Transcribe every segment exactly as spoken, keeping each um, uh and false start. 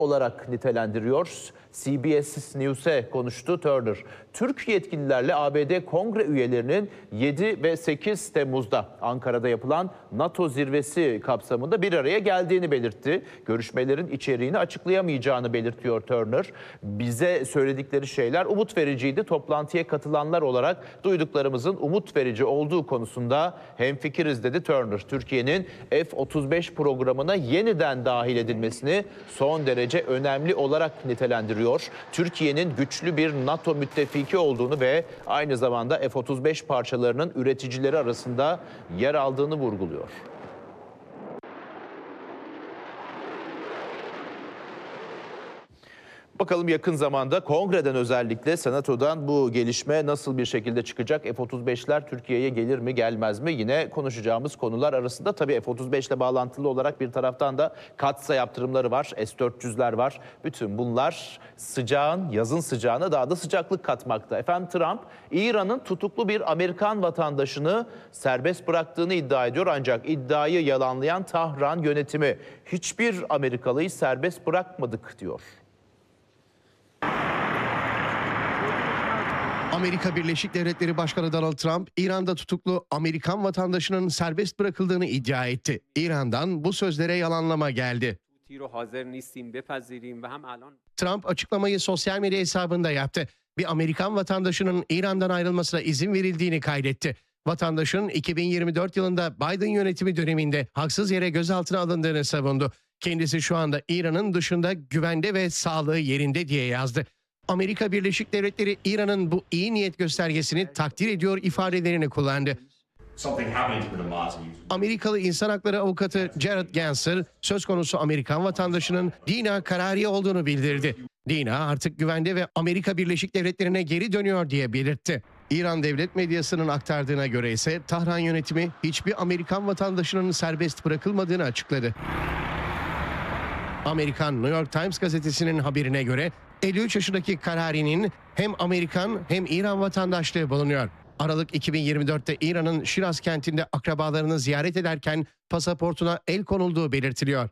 olarak nitelendiriyor. C B S News'e konuştu Turner. Türk yetkililerle A B D Kongre üyelerinin yedi ve sekiz Temmuz'da Ankara'da yapılan NATO zirvesi kapsamında bir araya geldiğini belirtti. Görüşmelerin içeriğini açıklayamayacağını belirtiyor Turner. Bize söyledikleri şeyler umut vericiydi. Toplantıya katılanlar olarak duyduklarımızın umut verici olduğu konusunda hemfikiriz dedi Turner. Türkiye'nin F otuz beş programına yeniden dahil edilmesini son derece önemli olarak nitelendiriyor. Türkiye'nin güçlü bir NATO müttefiki olduğunu ve aynı zamanda F otuz beş parçalarının üreticileri arasında yer aldığını vurguluyor. Bakalım yakın zamanda Kongre'den, özellikle Senato'dan bu gelişme nasıl bir şekilde çıkacak? F otuz beşler Türkiye'ye gelir mi gelmez mi? Yine konuşacağımız konular arasında. Tabii F otuz beş ile bağlantılı olarak bir taraftan da Katsa yaptırımları var, S dört yüzler var. Bütün bunlar sıcağın, yazın sıcağına daha da sıcaklık katmakta. Efendim, Trump, İran'ın tutuklu bir Amerikan vatandaşını serbest bıraktığını iddia ediyor. Ancak iddiayı yalanlayan Tahran yönetimi, hiçbir Amerikalıyı serbest bırakmadık diyor. Amerika Birleşik Devletleri Başkanı Donald Trump, İran'da tutuklu Amerikan vatandaşının serbest bırakıldığını iddia etti. İran'dan bu sözlere yalanlama geldi. Trump açıklamayı sosyal medya hesabında yaptı. Bir Amerikan vatandaşının İran'dan ayrılmasına izin verildiğini kaydetti. Vatandaşın iki bin yirmi dört yılında Biden yönetimi döneminde haksız yere gözaltına alındığını savundu. Kendisi şu anda İran'ın dışında güvende ve sağlığı yerinde diye yazdı. Amerika Birleşik Devletleri İran'ın bu iyi niyet göstergesini takdir ediyor ifadelerini kullandı. Amerikalı insan hakları avukatı Jared Ganser, söz konusu Amerikan vatandaşının Dina Karari olduğunu bildirdi. Dina artık güvende ve Amerika Birleşik Devletleri'ne geri dönüyor diye belirtti. İran devlet medyasının aktardığına göre ise Tahran yönetimi hiçbir Amerikan vatandaşının serbest bırakılmadığını açıkladı. Amerikan New York Times gazetesinin haberine göre elli üç yaşındaki Karari'nin hem Amerikan hem İran vatandaşlığı bulunuyor. Aralık iki bin yirmi dörtte İran'ın Şiraz kentinde akrabalarını ziyaret ederken pasaportuna el konulduğu belirtiliyor.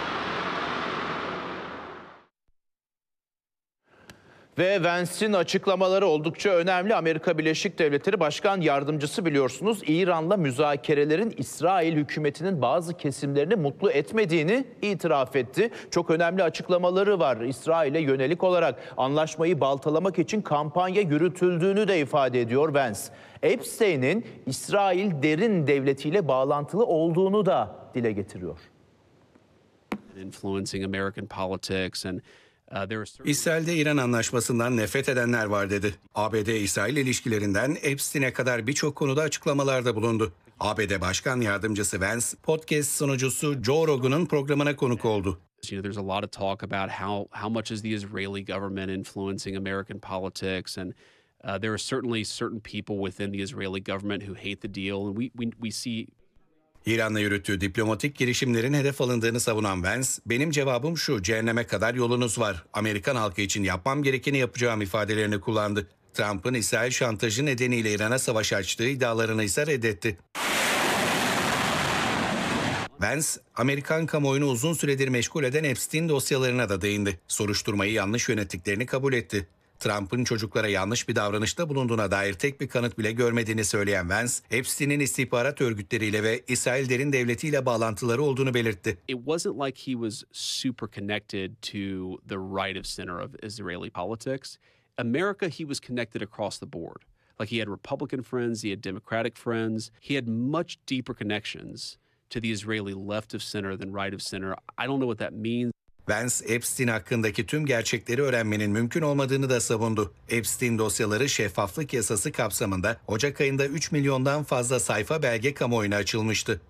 Ve Vance'in açıklamaları oldukça önemli. Amerika Birleşik Devletleri Başkan Yardımcısı, biliyorsunuz, İran'la müzakerelerin İsrail hükümetinin bazı kesimlerini mutlu etmediğini itiraf etti. Çok önemli açıklamaları var. İsrail'e yönelik olarak anlaşmayı baltalamak için kampanya yürütüldüğünü de ifade ediyor Vance. Epstein'in İsrail derin devletiyle bağlantılı olduğunu da dile getiriyor. Influencing American politics and İsrail'de İran anlaşmasından nefret edenler var dedi. A B D-İsrail ilişkilerinden Epstein'e kadar birçok konuda açıklamalarda bulundu. A B D Başkan Yardımcısı Vance, podcast sunucusu Joe Rogan'ın programına konuk oldu. You know, there's a lot of talk about how how much is the Israeli government influencing American politics, and uh, there are certainly certain people within the Israeli government who hate the deal, and we we we see. İran'la yürüttüğü diplomatik girişimlerin hedef alındığını savunan Vance, "Benim cevabım şu, cehenneme kadar yolunuz var. Amerikan halkı için yapmam gerekeni yapacağım" ifadelerini kullandı. Trump'ın İsrail şantajı nedeniyle İran'a savaş açtığı iddialarını ise reddetti. Vance, Amerikan kamuoyunu uzun süredir meşgul eden Epstein dosyalarına da değindi. Soruşturmayı yanlış yönettiklerini kabul etti. Trump'ın çocuklara yanlış bir davranışta bulunduğuna dair tek bir kanıt bile görmediğini söyleyen Vance, Epstein'in istihbarat örgütleriyle ve İsrail derin devletiyle bağlantıları olduğunu belirtti. It wasn't like he was super connected to the right of center of Israeli politics. America, he was connected across the board. Like he had Republican friends, he had Democratic friends. He had much deeper connections to the Israeli left of center than right of center. I don't know what that means. Vance, Epstein hakkındaki tüm gerçekleri öğrenmenin mümkün olmadığını da savundu. Epstein dosyaları şeffaflık yasası kapsamında Ocak ayında üç milyondan fazla sayfa belge kamuoyuna açılmıştı.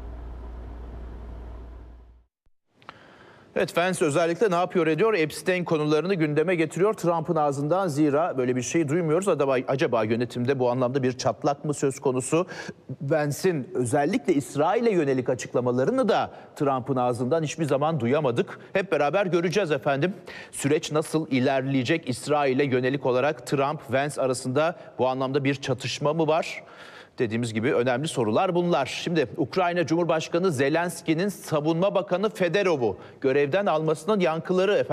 Evet, Vance özellikle ne yapıyor ediyor? Epstein konularını gündeme getiriyor Trump'ın ağzından. Zira böyle bir şey duymuyoruz. Acaba, acaba yönetimde bu anlamda bir çatlak mı söz konusu? Vance'in özellikle İsrail'e yönelik açıklamalarını da Trump'ın ağzından hiçbir zaman duyamadık. Hep beraber göreceğiz efendim. Süreç nasıl ilerleyecek? İsrail'e yönelik olarak Trump, Vance arasında bu anlamda bir çatışma mı var? Dediğimiz gibi önemli sorular bunlar. Şimdi Ukrayna Cumhurbaşkanı Zelenski'nin Savunma Bakanı Federov'u görevden almasının yankıları efendim.